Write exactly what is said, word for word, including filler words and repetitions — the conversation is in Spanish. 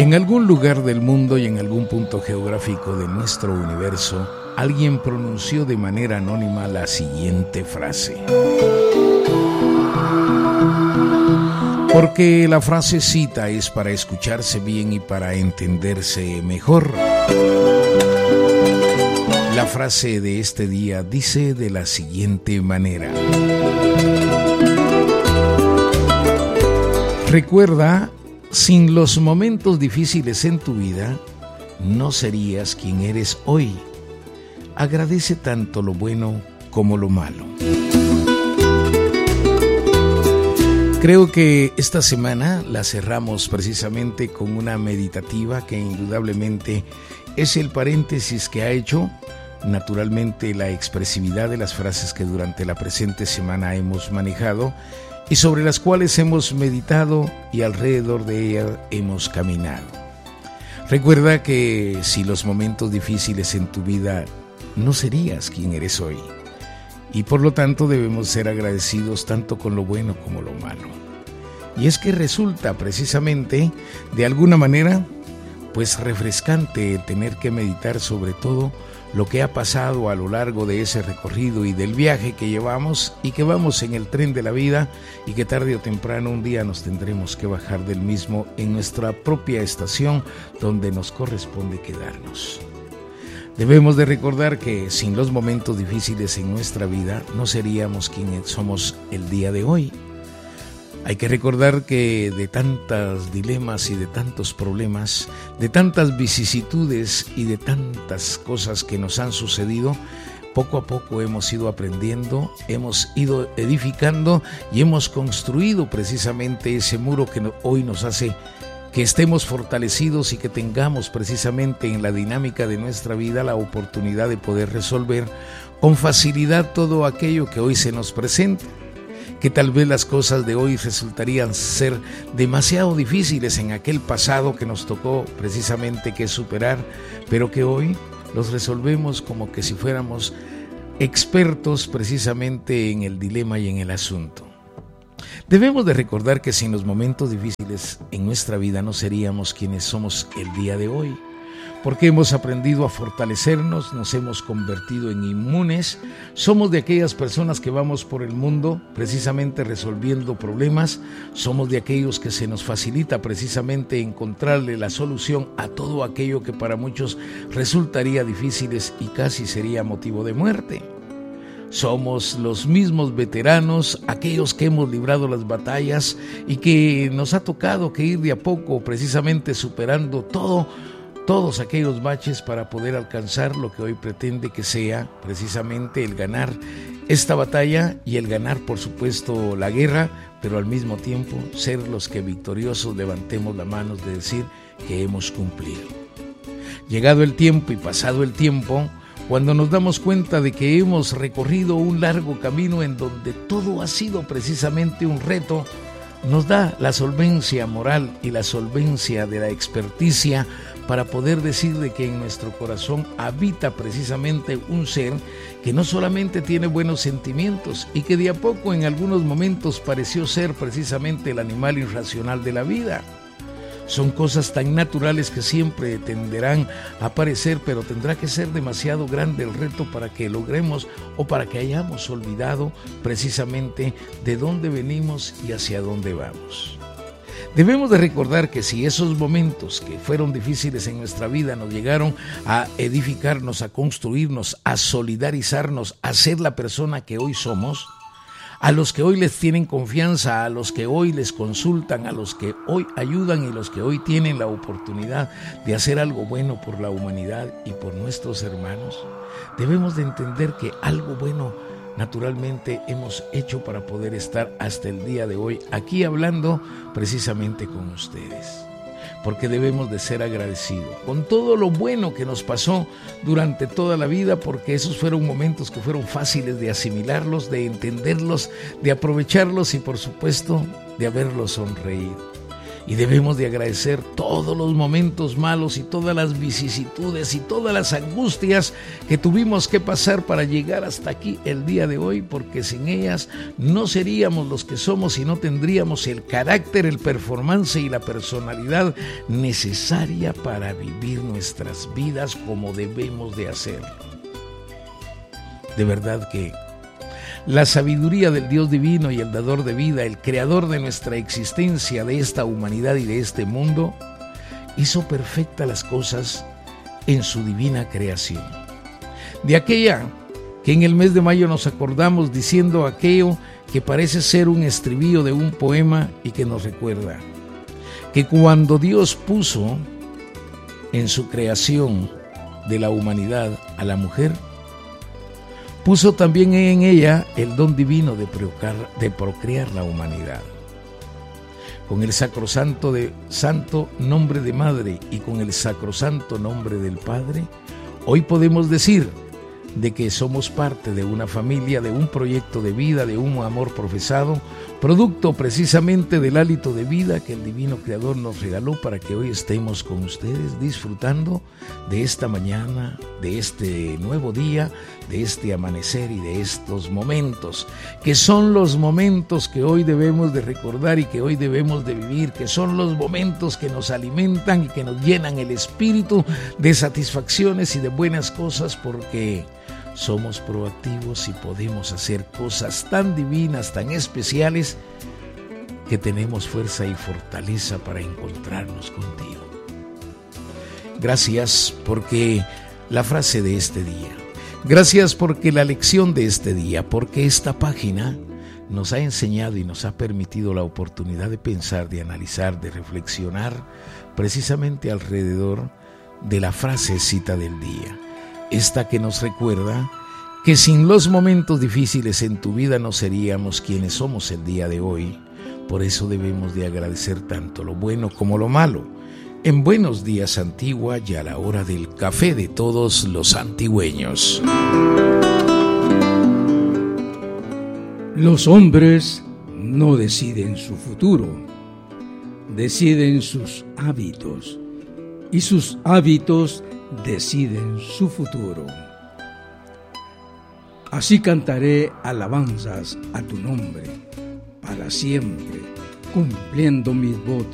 En algún lugar del mundo y en algún punto geográfico de nuestro universo, alguien pronunció de manera anónima la siguiente frase. Porque la frasecita es para escucharse bien y para entenderse mejor. La frase de este día dice de la siguiente manera. Recuerda, sin los momentos difíciles en tu vida, no serías quien eres hoy. Agradece tanto lo bueno como lo malo. Creo que esta semana la cerramos precisamente con una meditativa que indudablemente es el paréntesis que ha hecho naturalmente la expresividad de las frases que durante la presente semana hemos manejado y sobre las cuales hemos meditado y alrededor de ellas hemos caminado. Recuerda que si los momentos difíciles en tu vida no serías quien eres hoy y por lo tanto debemos ser agradecidos tanto con lo bueno como lo malo. Y es que resulta precisamente de alguna manera pues refrescante tener que meditar sobre todo lo que ha pasado a lo largo de ese recorrido y del viaje que llevamos y que vamos en el tren de la vida y que tarde o temprano un día nos tendremos que bajar del mismo en nuestra propia estación donde nos corresponde quedarnos. Debemos de recordar que sin los momentos difíciles en nuestra vida no seríamos quienes somos el día de hoy. Hay que recordar que de tantos dilemas y de tantos problemas, de tantas vicisitudes y de tantas cosas que nos han sucedido, poco a poco hemos ido aprendiendo, hemos ido edificando y hemos construido precisamente ese muro que hoy nos hace que estemos fortalecidos y que tengamos precisamente en la dinámica de nuestra vida la oportunidad de poder resolver con facilidad todo aquello que hoy se nos presenta. Que tal vez las cosas de hoy resultarían ser demasiado difíciles en aquel pasado que nos tocó precisamente que superar, pero que hoy los resolvemos como que si fuéramos expertos precisamente en el dilema y en el asunto. Debemos de recordar que sin los momentos difíciles en nuestra vida no seríamos quienes somos el día de hoy. Porque hemos aprendido a fortalecernos, nos hemos convertido en inmunes, somos de aquellas personas que vamos por el mundo precisamente resolviendo problemas, somos de aquellos que se nos facilita precisamente encontrarle la solución a todo aquello que para muchos resultaría difíciles y casi sería motivo de muerte. Somos los mismos veteranos, aquellos que hemos librado las batallas y que nos ha tocado que ir de a poco precisamente superando todo todos aquellos baches para poder alcanzar lo que hoy pretende que sea precisamente el ganar esta batalla y el ganar, por supuesto, la guerra, pero al mismo tiempo ser los que victoriosos levantemos la mano de decir que hemos cumplido. Llegado el tiempo y pasado el tiempo, cuando nos damos cuenta de que hemos recorrido un largo camino en donde todo ha sido precisamente un reto, nos da la solvencia moral y la solvencia de la experticia para poder decir de que en nuestro corazón habita precisamente un ser que no solamente tiene buenos sentimientos y que de a poco en algunos momentos pareció ser precisamente el animal irracional de la vida. Son cosas tan naturales que siempre tenderán a aparecer, pero tendrá que ser demasiado grande el reto para que logremos o para que hayamos olvidado precisamente de dónde venimos y hacia dónde vamos. Debemos de recordar que si esos momentos que fueron difíciles en nuestra vida nos llegaron a edificarnos, a construirnos, a solidarizarnos, a ser la persona que hoy somos, a los que hoy les tienen confianza, a los que hoy les consultan, a los que hoy ayudan y los que hoy tienen la oportunidad de hacer algo bueno por la humanidad y por nuestros hermanos, debemos de entender que algo bueno naturalmente hemos hecho para poder estar hasta el día de hoy aquí hablando precisamente con ustedes. Porque debemos de ser agradecidos con todo lo bueno que nos pasó durante toda la vida, porque esos fueron momentos que fueron fáciles de asimilarlos, de entenderlos, de aprovecharlos y por supuesto de haberlos sonreído. Y debemos de agradecer todos los momentos malos y todas las vicisitudes y todas las angustias que tuvimos que pasar para llegar hasta aquí el día de hoy, porque sin ellas no seríamos los que somos y no tendríamos el carácter, el performance y la personalidad necesaria para vivir nuestras vidas como debemos de hacerlo. De verdad que la sabiduría del Dios divino y el dador de vida, el creador de nuestra existencia, de esta humanidad y de este mundo, hizo perfectas las cosas en su divina creación. De aquella que en el mes de mayo nos acordamos diciendo aquello que parece ser un estribillo de un poema y que nos recuerda que cuando Dios puso en su creación de la humanidad a la mujer, puso también en ella el don divino de procrear, de procrear la humanidad. Con el sacrosanto de, santo nombre de Madre y con el sacrosanto nombre del Padre, hoy podemos decir de que somos parte de una familia, de un proyecto de vida, de un amor profesado, producto precisamente del hálito de vida que el divino Creador nos regaló para que hoy estemos con ustedes disfrutando de esta mañana, de este nuevo día, de este amanecer y de estos momentos, que son los momentos que hoy debemos de recordar y que hoy debemos de vivir, que son los momentos que nos alimentan y que nos llenan el espíritu de satisfacciones y de buenas cosas, porque somos proactivos y podemos hacer cosas tan divinas, tan especiales, que tenemos fuerza y fortaleza para encontrarnos contigo. Gracias porque la frase de este día, gracias porque la lección de este día, porque esta página nos ha enseñado y nos ha permitido la oportunidad de pensar, de analizar, de reflexionar precisamente alrededor de la frasecita del día. Esta que nos recuerda que sin los momentos difíciles en tu vida no seríamos quienes somos el día de hoy. Por eso debemos de agradecer tanto lo bueno como lo malo. En Buenos Días Antigua y a la hora del café de todos los antigüeños. Los hombres no deciden su futuro, deciden sus hábitos, y sus hábitos deciden su futuro. Así cantaré alabanzas a tu nombre, para siempre, cumpliendo mis votos